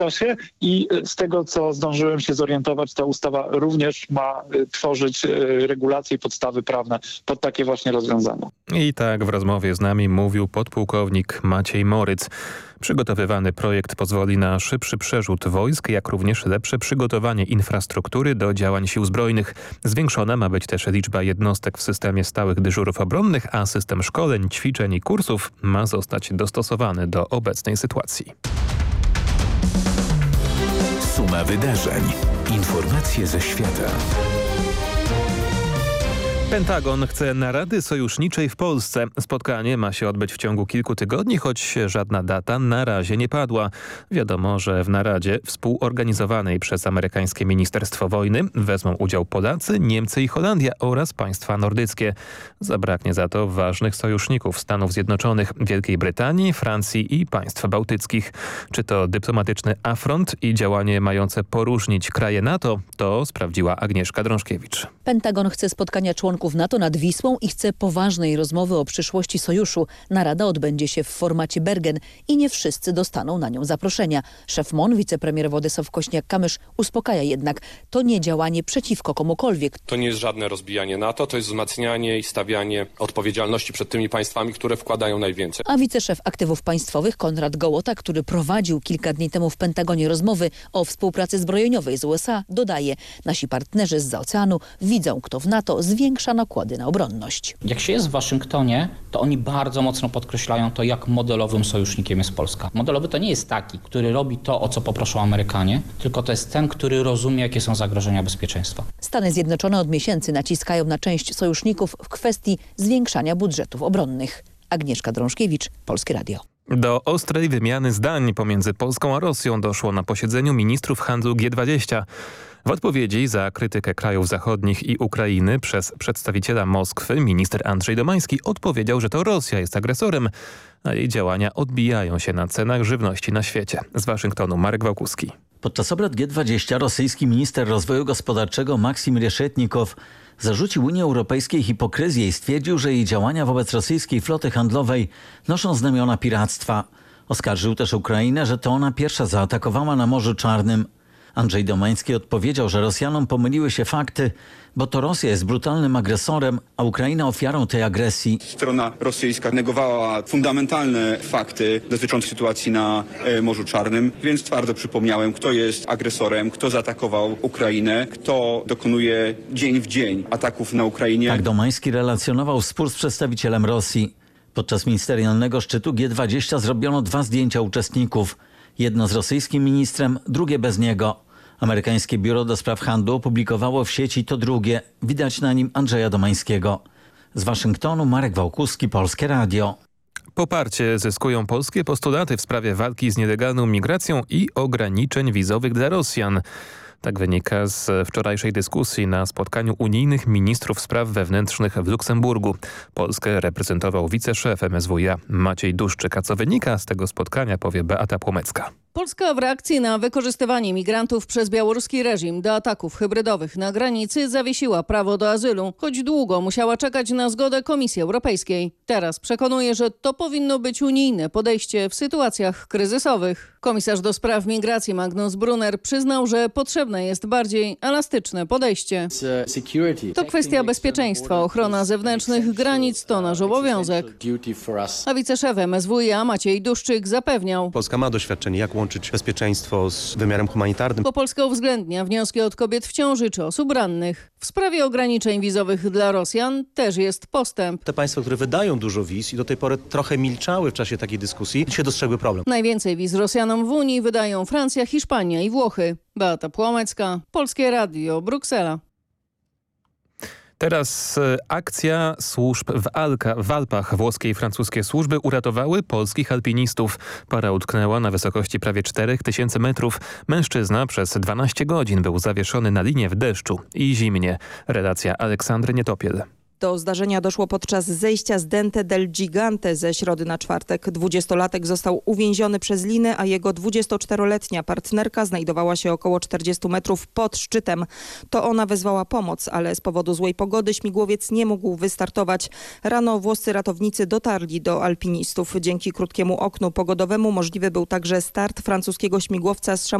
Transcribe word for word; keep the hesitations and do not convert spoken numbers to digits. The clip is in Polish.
czasie i z tego, co zdążyłem się zorientować, ta ustawa również ma tworzyć regulacje i podstawy prawne pod takie właśnie rozwiązania. I tak w rozmowie z nami mówił podpułkownik Maciej Moryc. Przygotowywany projekt pozwoli na szybszy przerzut wojsk, jak również lepsze przygotowanie infrastruktury do działań sił zbrojnych. Zwiększona ma być też liczba jednostek w systemie stałych dyżurów obronnych, a system szkoleń, ćwiczeń i kursów ma zostać dostosowany do obecnej sytuacji. Suma wydarzeń. Informacje ze świata. Pentagon chce narady sojuszniczej w Polsce. Spotkanie ma się odbyć w ciągu kilku tygodni, choć żadna data na razie nie padła. Wiadomo, że w naradzie współorganizowanej przez amerykańskie Ministerstwo Wojny wezmą udział Polacy, Niemcy i Holandia oraz państwa nordyckie. Zabraknie za to ważnych sojuszników Stanów Zjednoczonych, Wielkiej Brytanii, Francji i państw bałtyckich. Czy to dyplomatyczny afront i działanie mające poróżnić kraje NATO? To sprawdziła Agnieszka Drążkiewicz. Pentagon chce spotkania członków NATO nad Wisłą i chce poważnej rozmowy o przyszłości sojuszu. Narada odbędzie się w formacie Bergen i nie wszyscy dostaną na nią zaproszenia. Szef M O N, wicepremier Władysław Kośniak-Kamysz uspokaja jednak. To nie działanie przeciwko komukolwiek. To nie jest żadne rozbijanie NATO, to jest wzmacnianie i stawianie odpowiedzialności przed tymi państwami, które wkładają najwięcej. A wiceszef aktywów państwowych Konrad Gołota, który prowadził kilka dni temu w Pentagonie rozmowy o współpracy zbrojeniowej z U S A, dodaje: nasi partnerzy zza oceanu widzą, kto w NATO zwiększa nakłady na obronność. Jak się jest w Waszyngtonie, to oni bardzo mocno podkreślają to, jak modelowym sojusznikiem jest Polska. Modelowy to nie jest taki, który robi to, o co poproszą Amerykanie, tylko to jest ten, który rozumie, jakie są zagrożenia bezpieczeństwa. Stany Zjednoczone od miesięcy naciskają na część sojuszników w kwestii zwiększania budżetów obronnych. Agnieszka Drążkiewicz, Polskie Radio. Do ostrej wymiany zdań pomiędzy Polską a Rosją doszło na posiedzeniu ministrów handlu G dwadzieścia. W odpowiedzi za krytykę krajów zachodnich i Ukrainy przez przedstawiciela Moskwy minister Andrzej Domański odpowiedział, że to Rosja jest agresorem, a jej działania odbijają się na cenach żywności na świecie. Z Waszyngtonu Marek Wałkuski. Podczas obrad G dwadzieścia rosyjski minister rozwoju gospodarczego Maksim Reszetnikow zarzucił Unii Europejskiej hipokryzję i stwierdził, że jej działania wobec rosyjskiej floty handlowej noszą znamiona piractwa. Oskarżył też Ukrainę, że to ona pierwsza zaatakowała na Morzu Czarnym. Andrzej Domański odpowiedział, że Rosjanom pomyliły się fakty, bo to Rosja jest brutalnym agresorem, a Ukraina ofiarą tej agresji. Strona rosyjska negowała fundamentalne fakty dotyczące sytuacji na e, Morzu Czarnym, więc twardo przypomniałem, kto jest agresorem, kto zaatakował Ukrainę, kto dokonuje dzień w dzień ataków na Ukrainie. Tak Domański relacjonował spór z przedstawicielem Rosji. Podczas ministerialnego szczytu G dwadzieścia zrobiono dwa zdjęcia uczestników. Jedno z rosyjskim ministrem, drugie bez niego. Amerykańskie Biuro do Spraw Handlu opublikowało w sieci to drugie. Widać na nim Andrzeja Domańskiego. Z Waszyngtonu Marek Wałkuski, Polskie Radio. Poparcie zyskują polskie postulaty w sprawie walki z nielegalną migracją i ograniczeń wizowych dla Rosjan. Tak wynika z wczorajszej dyskusji na spotkaniu unijnych ministrów spraw wewnętrznych w Luksemburgu. Polskę reprezentował wiceszef M S W iA Maciej Duszczyk. A co wynika z tego spotkania, powie Beata Płomecka. Polska w reakcji na wykorzystywanie migrantów przez białoruski reżim do ataków hybrydowych na granicy zawiesiła prawo do azylu, choć długo musiała czekać na zgodę Komisji Europejskiej. Teraz przekonuje, że to powinno być unijne podejście w sytuacjach kryzysowych. Komisarz do spraw migracji Magnus Brunner przyznał, że potrzebne jest bardziej elastyczne podejście. To kwestia bezpieczeństwa, ochrona zewnętrznych granic to nasz obowiązek. A wiceszef M S W iA Maciej Duszczyk zapewniał: Polska ma doświadczenie, jak łączyć bezpieczeństwo z wymiarem humanitarnym. Bo Polska uwzględnia wnioski od kobiet w ciąży czy osób rannych. W sprawie ograniczeń wizowych dla Rosjan też jest postęp. Te państwa, które wydają dużo wiz i do tej pory trochę milczały w czasie takiej dyskusji, dzisiaj dostrzegły problem. Najwięcej wiz Rosjanom w Unii wydają Francja, Hiszpania i Włochy. Beata Płomecka, Polskie Radio, Bruksela. Teraz akcja służb w, Alka, w Alpach. Włoskie i francuskie służby uratowały polskich alpinistów. Para utknęła na wysokości prawie czterech tysięcy metrów. Mężczyzna przez dwanaście godzin był zawieszony na linie w deszczu i zimnie. Relacja Aleksandry Nietopiel. Do zdarzenia doszło podczas zejścia z Dente del Gigante ze środy na czwartek. Dwudziestolatek został uwięziony przez linę, a jego dwudziestoczteroletnia partnerka znajdowała się około czterdziestu metrów pod szczytem. To ona wezwała pomoc, ale z powodu złej pogody śmigłowiec nie mógł wystartować. Rano włoscy ratownicy dotarli do alpinistów. Dzięki krótkiemu oknu pogodowemu możliwy był także start francuskiego śmigłowca z